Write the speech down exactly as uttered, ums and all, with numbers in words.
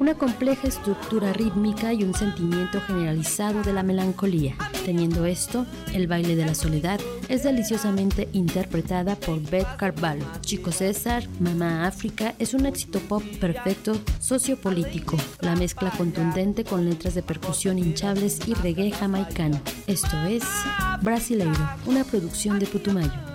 una compleja estructura rítmica y un sentimiento generalizado de la melancolía. Teniendo esto, el baile de la soledad es deliciosamente interpretada por Beth Carvalho. Chico César, Mamá África es un éxito pop perfecto sociopolítico, la mezcla contundente con letras de percusión hinchables y reggae jamaicano. Esto es Brasileiro, una producción de Putumayo.